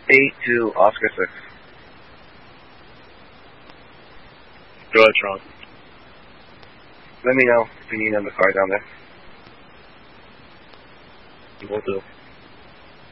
8 to Oscar 6. Go ahead, Tron. Let me know if you need another car down there. Will do.